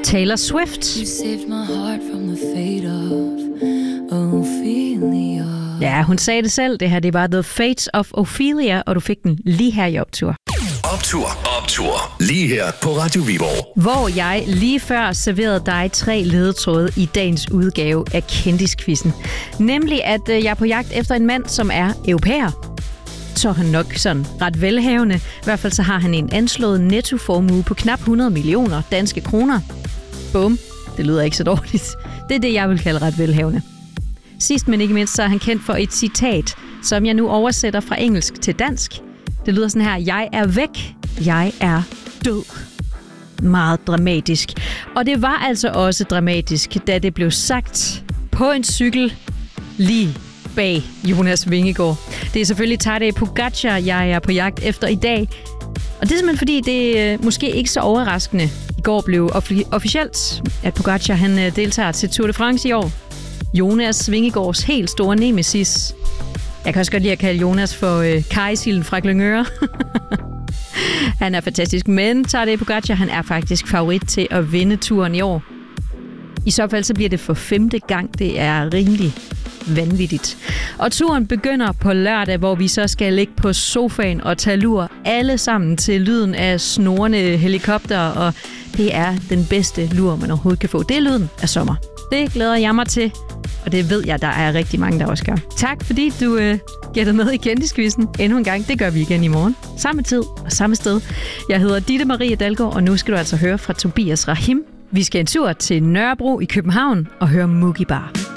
Taylor Swift. You saved my heart from the fate of Ophelia. Ja, hun sagde det selv. Det her, det var The Fate of Ophelia, og du fik den lige her i Optur. Optur. Lige her på Radio Viborg. Hvor jeg lige før serverede dig 3 ledetråde i dagens udgave af Kendisquizzen. Nemlig, at jeg er på jagt efter en mand, som er europæer. Så er han nok sådan ret velhavende. I hvert fald så har han en anslået nettoformue på knap 100 millioner danske kroner. Bum. Det lyder ikke så dårligt. Det er det, jeg vil kalde ret velhavende. Sidst, men ikke mindst, så er han kendt for et citat, som jeg nu oversætter fra engelsk til dansk. Det lyder sådan her: jeg er væk, jeg er død. Meget dramatisk. Og det var altså også dramatisk, da det blev sagt på en cykel lige bag Jonas Vingegaard. Det er selvfølgelig Tadej Pogačar, jeg er på jagt efter i dag. Og det er simpelthen fordi, det er måske ikke så overraskende. I går blev officielt, at Pogačar han deltager til Tour de France i år. Jonas Vingegaards helt store nemesis. Jeg kan også godt lide at kalde Jonas for Kajsilden fra Glyngøre. Han er fantastisk, men Tadej Pogačar, han er faktisk favorit til at vinde turen i år. I så fald så bliver det for 5. gang. Det er rimelig vanvittigt. Og turen begynder på lørdag, hvor vi så skal ligge på sofaen og tage lur alle sammen til lyden af snorende helikopter, og det er den bedste lur, man overhovedet kan få. Det er lyden af sommer. Det glæder jeg mig til, og det ved jeg, der er rigtig mange, der også gør. Tak fordi du gætter med i Kendisquizzen endnu en gang. Det gør vi igen i morgen. Samme tid og samme sted. Jeg hedder Ditte Marie Dalgaard, og nu skal du altså høre fra Tobias Rahim. Vi skal en tur til Nørrebro i København og høre Mugi Bar.